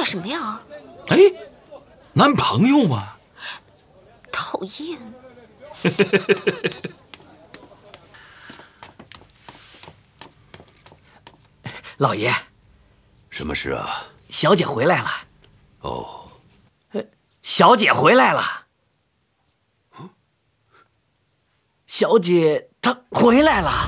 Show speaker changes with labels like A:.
A: 点什么呀？
B: 哎，男朋友嘛。
A: 讨厌。
C: 老爷，
D: 什么事啊？
C: 小姐回来了。
D: 哦，
C: 小姐回来了。小姐她回来了。